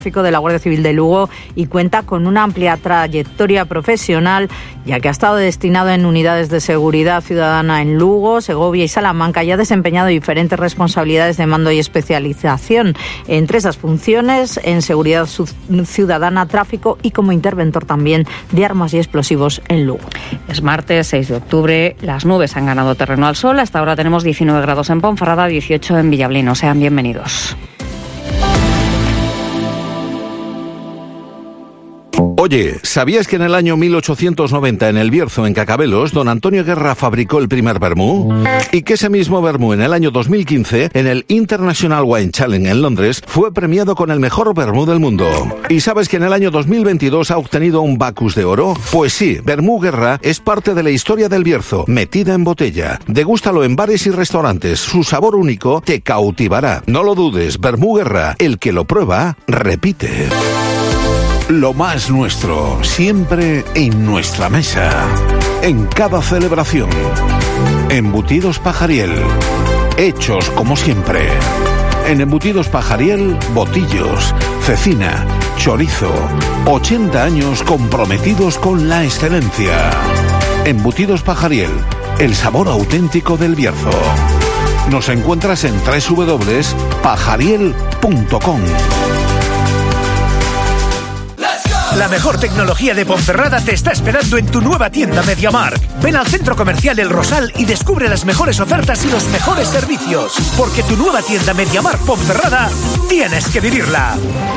de la Guardia Civil de Lugo y cuenta con una amplia trayectoria profesional, ya que ha estado destinado en unidades de seguridad ciudadana en Lugo, Segovia y Salamanca y ha desempeñado diferentes responsabilidades de mando y especialización. Entre esas funciones, en seguridad ciudadana, tráfico y como interventor también de armas y explosivos en Lugo. Es martes 6 de octubre, las nubes han ganado terreno al sol. Hasta ahora tenemos 19 grados en Ponferrada, 18 en Villablino. Sean bienvenidos. Oye, ¿sabías que en el año 1890 en El Bierzo, en Cacabelos, don Antonio Guerra fabricó el primer vermú? Y que ese mismo vermú en el año 2015, en el International Wine Challenge en Londres, fue premiado con el mejor vermú del mundo. ¿Y sabes que en el año 2022 ha obtenido un Bacus de oro? Pues sí, Vermú Guerra es parte de la historia del Bierzo, metida en botella. Degústalo en bares y restaurantes, su sabor único te cautivará. No lo dudes, Vermú Guerra, el que lo prueba, repite. Lo más nuestro, siempre en nuestra mesa, en cada celebración. Embutidos Pajariel, hechos como siempre. En Embutidos Pajariel, botillos, cecina, chorizo, 80 años comprometidos con la excelencia. Embutidos Pajariel, el sabor auténtico del Bierzo. Nos encuentras en www.pajariel.com. La mejor tecnología de Ponferrada te está esperando en tu nueva tienda MediaMarkt. Ven al Centro Comercial El Rosal y descubre las mejores ofertas y los mejores servicios. Porque tu nueva tienda MediaMarkt Ponferrada tienes que vivirla.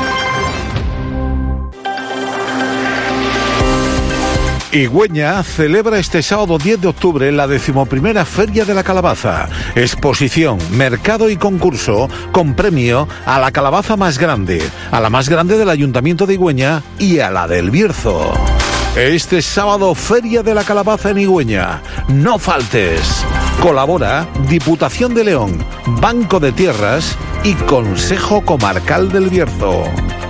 Igüeña celebra este sábado 10 de octubre la 11ª Feria de la Calabaza. Exposición, mercado y concurso con premio a la calabaza más grande, a la más grande del Ayuntamiento de Igüeña y a la del Bierzo. Este sábado, Feria de la Calabaza en Igüeña. No faltes. Colabora Diputación de León, Banco de Tierras y Consejo Comarcal del Bierzo.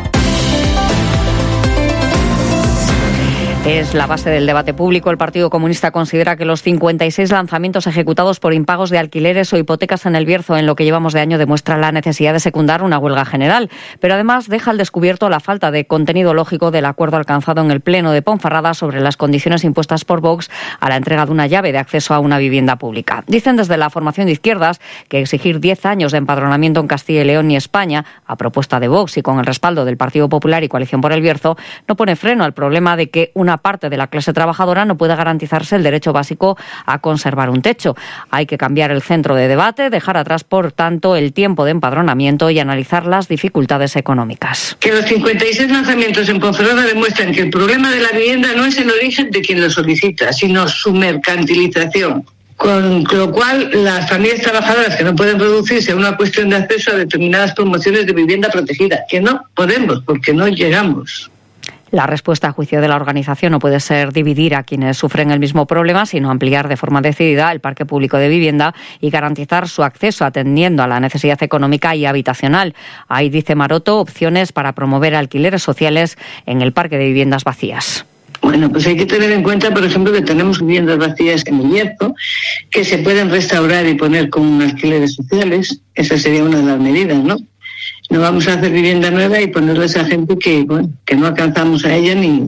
Es la base del debate público. El Partido Comunista considera que los 56 lanzamientos ejecutados por impagos de alquileres o hipotecas en el Bierzo en lo que llevamos de año demuestra la necesidad de secundar una huelga general. Pero además deja al descubierto la falta de contenido lógico del acuerdo alcanzado en el Pleno de Ponferrada sobre las condiciones impuestas por Vox a la entrega de una llave de acceso a una vivienda pública. Dicen desde la formación de izquierdas que exigir 10 años de empadronamiento en Castilla y León y España, a propuesta de Vox y con el respaldo del Partido Popular y Coalición por el Bierzo, no pone freno al problema de que una parte de la clase trabajadora no puede garantizarse el derecho básico a conservar un techo. Hay que cambiar el centro de debate, dejar atrás, por tanto, el tiempo de empadronamiento y analizar las dificultades económicas. Que los 56 lanzamientos en Ponferrada demuestran que el problema de la vivienda no es el origen de quien lo solicita, sino su mercantilización. Con lo cual, las familias trabajadoras que no pueden producirse a una cuestión de acceso a determinadas promociones de vivienda protegida, que no podemos porque no llegamos. La respuesta, a juicio de la organización, no puede ser dividir a quienes sufren el mismo problema, sino ampliar de forma decidida el parque público de vivienda y garantizar su acceso atendiendo a la necesidad económica y habitacional. Hay, dice Maroto, opciones para promover alquileres sociales en el parque de viviendas vacías. Bueno, pues hay que tener en cuenta, por ejemplo, que tenemos viviendas vacías en el Bierzo, que se pueden restaurar y poner con alquileres sociales. Esa sería una de las medidas, ¿no? No vamos a hacer vivienda nueva y ponerles a gente que no alcanzamos a ella ni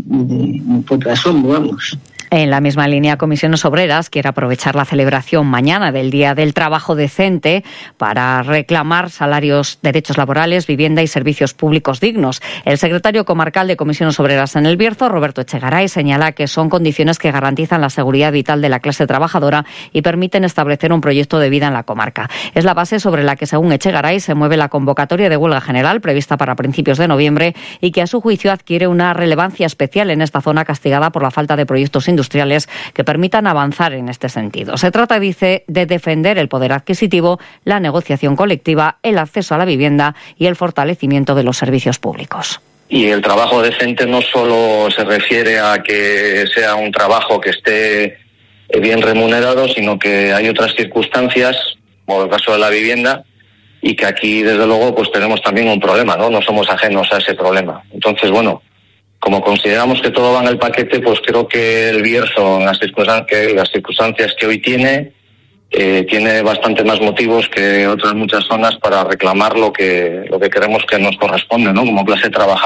por asombro, vamos. En la misma línea, Comisiones Obreras quiere aprovechar la celebración mañana del Día del Trabajo Decente para reclamar salarios, derechos laborales, vivienda y servicios públicos dignos. El secretario comarcal de Comisiones Obreras en el Bierzo, Roberto Echegaray, señala que son condiciones que garantizan la seguridad vital de la clase trabajadora y permiten establecer un proyecto de vida en la comarca. Es la base sobre la que, según Echegaray, se mueve la convocatoria de huelga general prevista para principios de noviembre y que, a su juicio, adquiere una relevancia especial en esta zona castigada por la falta de proyectos industriales que permitan avanzar en este sentido. Se trata, dice, de defender el poder adquisitivo, la negociación colectiva, el acceso a la vivienda y el fortalecimiento de los servicios públicos. Y el trabajo decente no solo se refiere a que sea un trabajo que esté bien remunerado, sino que hay otras circunstancias, como el caso de la vivienda, y que aquí, desde luego, pues tenemos también un problema, ¿no? No somos ajenos a ese problema. Entonces, bueno, como consideramos que todo va en el paquete, pues creo que el Bierzo, en las circunstancias que hoy tiene, tiene bastante más motivos que otras muchas zonas para reclamar lo que queremos que nos corresponde, ¿no? Como clase trabajadora.